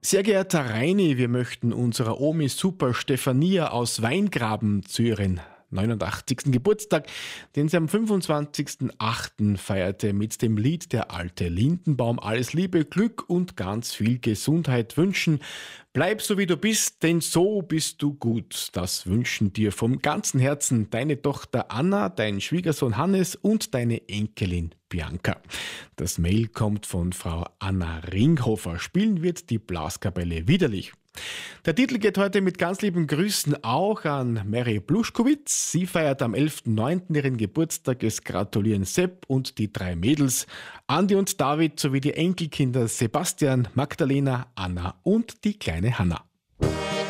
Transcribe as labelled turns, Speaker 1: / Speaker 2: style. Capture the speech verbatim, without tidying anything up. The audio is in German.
Speaker 1: Sehr geehrter Reini, wir möchten unserer Omi Super Stefania aus Weingraben zu ihren neunundachtzigsten Geburtstag, den sie am fünfundzwanzigsten achten feierte, mit dem Lied Der alte Lindenbaum alles Liebe, Glück und ganz viel Gesundheit wünschen. Bleib so wie du bist, denn so bist du gut. Das wünschen dir vom ganzen Herzen deine Tochter Anna, dein Schwiegersohn Hannes und deine Enkelin Bianca. Das Mail kommt von Frau Anna Ringhofer. Spielen wird die Blaskapelle Widerlich. Der Titel geht heute mit ganz lieben Grüßen auch an Mary Bluschkowitz. Sie feiert am elften neunten ihren Geburtstag. Es gratulieren Sepp und die drei Mädels, Andi und David sowie die Enkelkinder Sebastian, Magdalena, Anna und die kleine Hanna.